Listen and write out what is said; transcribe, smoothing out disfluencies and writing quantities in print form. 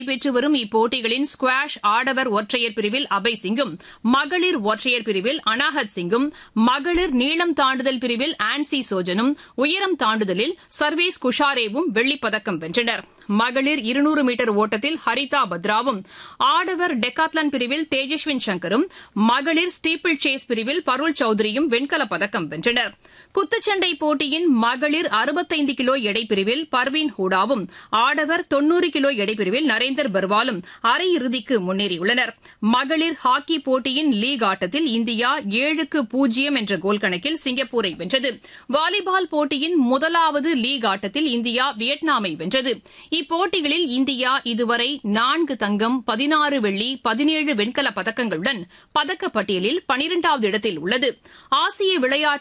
நடைபெற்று வரும் இப்போட்டிகளின் ஸ்குவாஷ் ஆடவர் ஒற்றையர் பிரிவில் அபய் சிங்கும், மகளிர் ஒற்றையர் பிரிவில் அனாஹத் சிங்கும், மகளிர் நீளம் தாண்டுதல் பிரிவில் ஆன்சி சோஜனும், உயரம் தாண்டுதலில் சர்வேஸ் குஷாரேவும் வெள்ளிப்பதக்கம் வென்றனர். மகளிர் 200 மீட்டர் ஓட்டத்தில் ஹரிதா பத்ராவும், ஆடவர் டெக்காத்லன் பிரிவில் தேஜஸ்வின் சங்கரும், மகளிர் ஸ்டீப்பிள் சேஸ் பிரிவில் பருள் சௌத்ரியும் வெண்கலப் பதக்கம் வென்றனர். குத்துச்சண்டை போட்டியின் மகளிர் 65 கிலோ எடைப்பிரிவில் பர்வீன் ஹூடாவும், ஆடவர் 90 கிலோ எடைப்பிரிவில் நரேந்தர் பர்வாலும் அரையிறுதிக்கு முன்னேறியுள்ளனர். மகளிர் ஹாக்கி போட்டியின் லீக் ஆட்டத்தில் இந்தியா 7-0 என்ற கோல் கணக்கில் சிங்கப்பூரை வென்றது. வாலிபால் போட்டியின் முதலாவது லீக் ஆட்டத்தில் இந்தியா வியட்நாமை வென்றது. இப்போட்டிகளில் இந்தியா இதுவரை 4 தங்கம், 16 வெள்ளி, 17 வெண்கலப் பதக்கங்களுடன் பதக்கப்பட்டியலில் 12வது இடத்தில் உள்ளது. ஆசிய விளையாட்டு